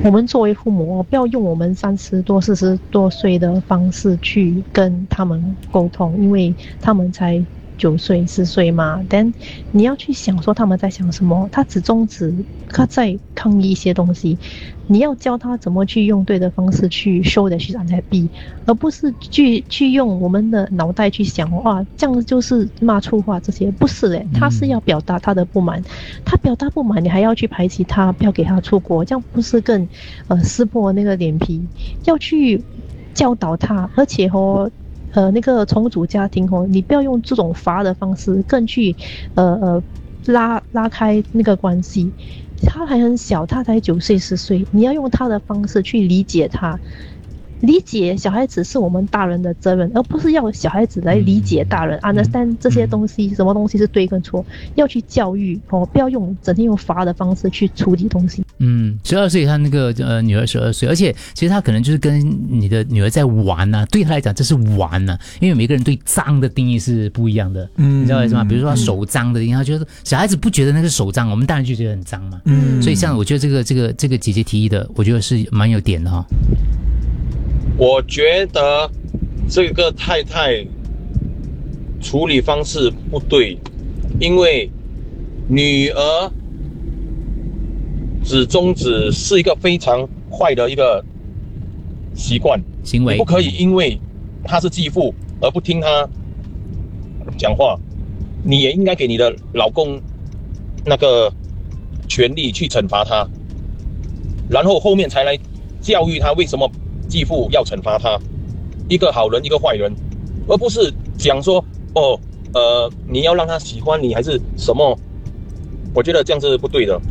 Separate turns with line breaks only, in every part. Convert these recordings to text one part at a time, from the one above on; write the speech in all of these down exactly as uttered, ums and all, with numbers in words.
我们作为父母，不要用我们三十多、四十多岁的方式去跟他们沟通，因为他们才九岁、十岁嘛。但你要去想说他们在想什么，他只终止他在抗议一些东西，你要教他怎么去用对的方式去 show that she's unhappy， 而不是去去用我们的脑袋去想哇，这样就是骂粗话这些，不是嘞，他是要表达他的不满，他表达不满，你还要去排挤他，不要给他出国，这样不是更呃撕破那个脸皮？要去教导他，而且哦。呃，那个重组家庭哦，你不要用这种罚的方式，更去呃呃拉拉开那个关系。他还很小，他才九岁十岁，你要用他的方式去理解他。理解小孩子是我们大人的责任，而不是要小孩子来理解大人、嗯、understand 这些东西、嗯、什么东西是对跟错，要去教育哦，不要用整天用罚的方式去处理东西。
嗯，十二岁他那个呃女儿十二岁，而且其实他可能就是跟你的女儿在玩啊，对他来讲这是玩啊，因为每个人对脏的定义是不一样的，嗯，你知道为什么？比如说他手脏的定义，他觉得小孩子不觉得那个手脏，我们大人就觉得很脏嘛，嗯，所以像我觉得这个这个这个姐姐提议的，我觉得是蛮有点的哈、哦。
我觉得这个太太处理方式不对，因为女儿指中指是一个非常坏的一个习惯
行为，
你不可以因为她是继父而不听她讲话，你也应该给你的老公那个权利去惩罚他，然后后面才来教育他为什么继父要惩罚他，一个好人一个坏人，而不是讲说哦呃你要让他喜欢你还是什么，我觉得这样是不对的。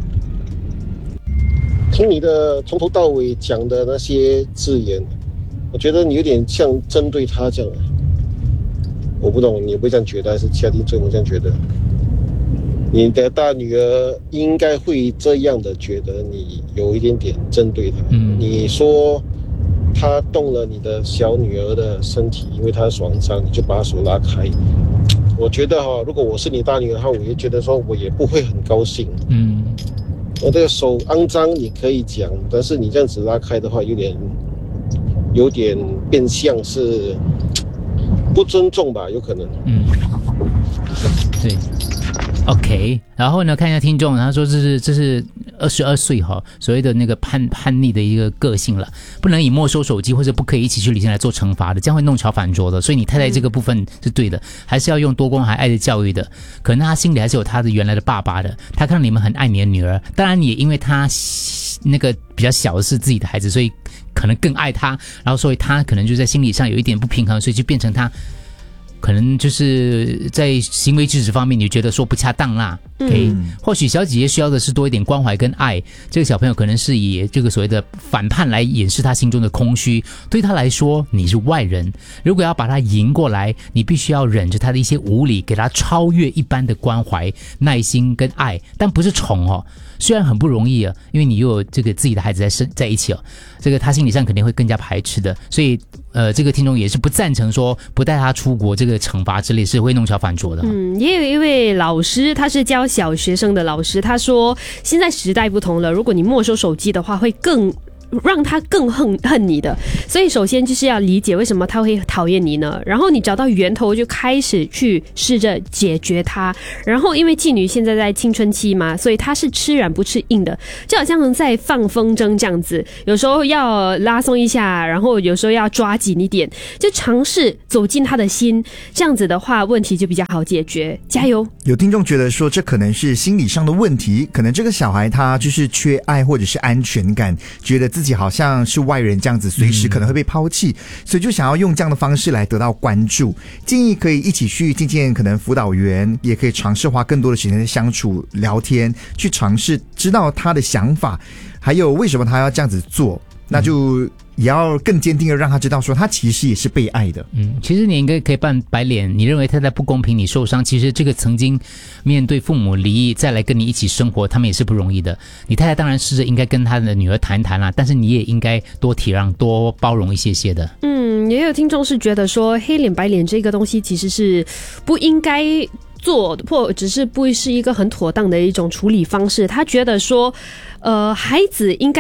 听你的从头到尾讲的那些字眼，我觉得你有点像针对他这样，我不懂你会这样觉得还是其他听众这样觉得？你的大女儿应该会这样的觉得你有一点点针对她。嗯，你说他动了你的小女儿的身体，因为她手很脏，你就把她手拉开。我觉得哈、哦，如果我是你大女儿的话，我也觉得说我也不会很高兴。嗯，我这个手肮脏你可以讲，但是你这样子拉开的话，有点有点变相是不尊重吧，有可能。
嗯，对。OK， 然后呢，看一下听众，他说这是这是二十二岁哈，所谓的那个叛叛逆的一个个性了，不能以没收手机或者不可以一起去旅行来做惩罚的，这样会弄巧反拙的。所以你太太这个部分是对的，还是要用多关怀爱的教育的。可能他心里还是有他的原来的爸爸的，他看到你们很爱你的女儿，当然也因为他那个比较小的是自己的孩子，所以可能更爱他，然后所以他可能就在心理上有一点不平衡，所以就变成他。可能就是在行为举止方面你觉得说不恰当啦、嗯、OK， 或许小姐姐需要的是多一点关怀跟爱，这个小朋友可能是以这个所谓的反叛来掩饰他心中的空虚，对他来说你是外人，如果要把他迎过来，你必须要忍着他的一些无理，给他超越一般的关怀耐心跟爱，但不是宠哦，虽然很不容易啊，因为你又有这个自己的孩子在生在一起哦，这个他心理上肯定会更加排斥的，所以呃，这个听众也是不赞成说不带他出国这个惩罚之类是会弄巧反拙的。
嗯，也有一位老师，他是教小学生的老师，他说现在时代不同了，如果你没收手机的话，会更让他更恨恨你的，所以首先就是要理解为什么他会讨厌你呢，然后你找到源头就开始去试着解决它，然后因为妓女现在在青春期嘛，所以她是吃软不吃硬的，就好像在放风筝这样子，有时候要拉松一下，然后有时候要抓紧一点，就尝试走进他的心，这样子的话问题就比较好解决，加油。
有听众觉得说这可能是心理上的问题，可能这个小孩他就是缺爱或者是安全感，觉得自己好像是外人这样子，随时可能会被抛弃、嗯、所以就想要用这样的方式来得到关注。建议可以一起去见见可能辅导员，也可以尝试花更多的时间相处聊天，去尝试知道他的想法，还有为什么他要这样子做，那就也要更坚定的让他知道说他其实也是被爱的。
嗯，其实你应该可以扮白脸，你认为太太不公平你受伤，其实这个曾经面对父母离异再来跟你一起生活，他们也是不容易的。你太太当然试着应该跟他的女儿谈谈啦，但是你也应该多体谅多包容一些些的。
嗯，也有听众是觉得说黑脸白脸这个东西其实是不应该做，或只是不是一个很妥当的一种处理方式。他觉得说呃，孩子应该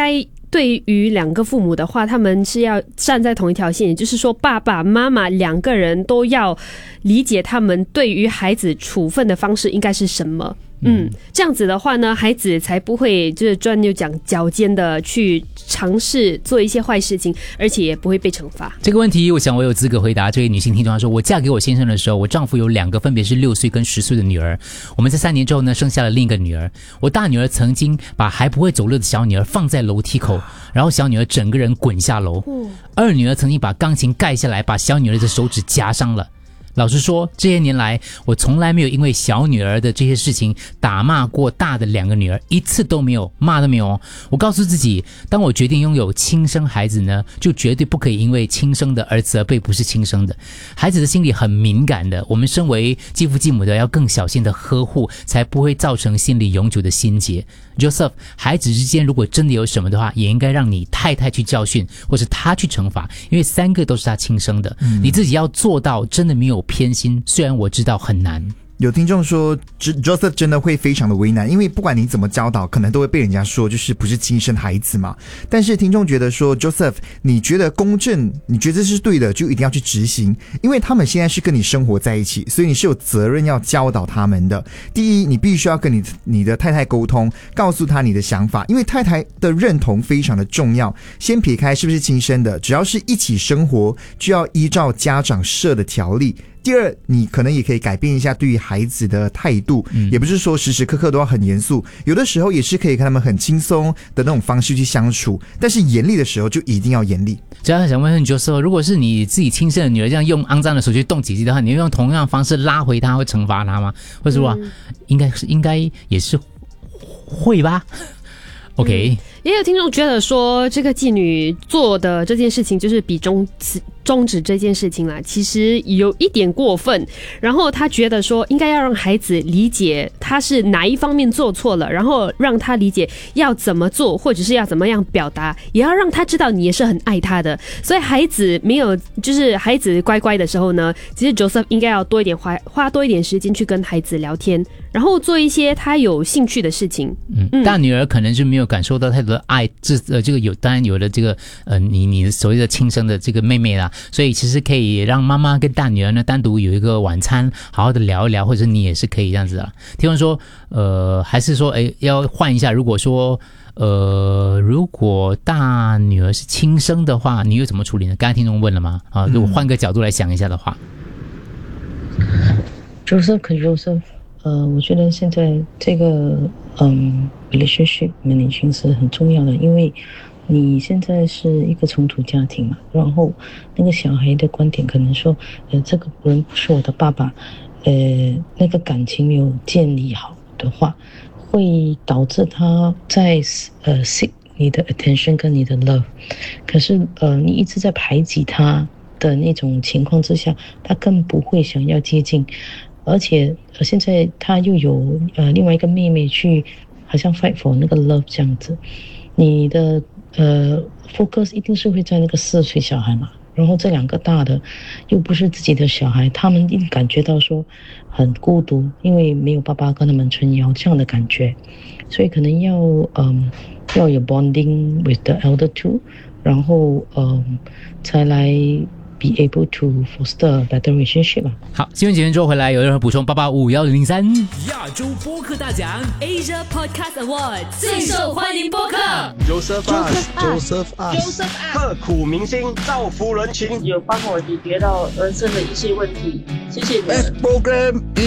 对于两个父母的话，他们是要站在同一条线，也就是说爸爸妈妈两个人都要理解他们对于孩子处分的方式应该是什么。嗯，这样子的话呢，孩子才不会就是钻牛角尖的去尝试做一些坏事情，而且也不会被惩罚。
这个问题，我想我有资格回答。这位女性听众她说，我嫁给我先生的时候，我丈夫有两个分别是六岁跟十岁的女儿。我们在三年之后呢，生下了另一个女儿。我大女儿曾经把还不会走路的小女儿放在楼梯口，然后小女儿整个人滚下楼。二女儿曾经把钢琴盖下来，把小女儿的手指夹伤了。老实说，这些年来我从来没有因为小女儿的这些事情打骂过大的两个女儿，一次都没有，骂都没有。我告诉自己，当我决定拥有亲生孩子呢，就绝对不可以因为亲生的而责备不是亲生的。孩子的心理很敏感的，我们身为继父继母的要更小心的呵护，才不会造成心里永久的心结。Joseph， 孩子之间如果真的有什么的话，也应该让你太太去教训，或是他去惩罚，因为三个都是他亲生的，嗯、你自己要做到真的没有偏心，虽然我知道很难。
有听众说 Joseph 真的会非常的为难，因为不管你怎么教导，可能都会被人家说就是不是亲生孩子嘛。但是听众觉得说 Joseph， 你觉得公正，你觉得这是对的，就一定要去执行，因为他们现在是跟你生活在一起，所以你是有责任要教导他们的。第一，你必须要跟你你的太太沟通，告诉他你的想法，因为太太的认同非常的重要。先撇开是不是亲生的，只要是一起生活，就要依照家长设的条例。第二，你可能也可以改变一下对于孩子的态度、嗯、也不是说时时刻刻都要很严肃，有的时候也是可以跟他们很轻松的那种方式去相处，但是严厉的时候就一定要严厉。
只要想问问Joseph，如果是你自己亲生的女儿这样用肮脏的手去动姐姐的话，你会用同样的方式拉回她，会惩罚她吗？或者说、嗯、应该是应该也是会吧。OK、嗯、
也有听众觉得说这个妓女做的这件事情就是比中终止这件事情啦，其实有一点过分。然后他觉得说应该要让孩子理解他是哪一方面做错了，然后让他理解要怎么做，或者是要怎么样表达，也要让他知道你也是很爱他的。所以孩子没有就是孩子乖乖的时候呢，其实 Joseph 应该要多一点花花多一点时间去跟孩子聊天，然后做一些他有兴趣的事情。
嗯，嗯大女儿可能是没有感受到太多的爱，这呃这个有当然有了这个呃你你所谓的亲生的这个妹妹啦，所以其实可以让妈妈跟大女儿呢单独有一个晚餐，好好的聊一聊，或者你也是可以这样子啊。听众说，呃，还是说，哎，要换一下。如果说，呃，如果大女儿是亲生的话，你又怎么处理呢？刚才听众问了吗？啊，如果换个角度来想一下的话，
嗯、Joseph 和 Joseph， 呃，我觉得现在这个嗯 relationship managing 是很重要的，因为你现在是一个冲突家庭嘛，然后那个小孩的观点可能说，呃，这个人不是我的爸爸，呃，那个感情没有建立好的话，会导致他在呃 seek 你的 attention 跟你的 love， 可是呃你一直在排挤他的那种情况之下，他更不会想要接近，而且、呃、现在他又有呃另外一个妹妹去，好像 fight for 那个 love 这样子，你的呃 focus 一定是会在那个四岁小孩嘛。然后这两个大的又不是自己的小孩，他们一定感觉到说很孤独，因为没有爸爸跟他们撑腰这样的感觉，所以可能要嗯要有 bonding with the elder two， 然后嗯才来 be able to foster a better relationship 啊。
好，新闻节目之后回来有任何补充？八八五幺零零三亚洲播客大奖
Asia Podcast Award 最受欢迎播客
Joseph Joseph
Joseph 刻苦铭心，造福人群，
有帮我解决到人生的一些问题，谢谢你们。
Best program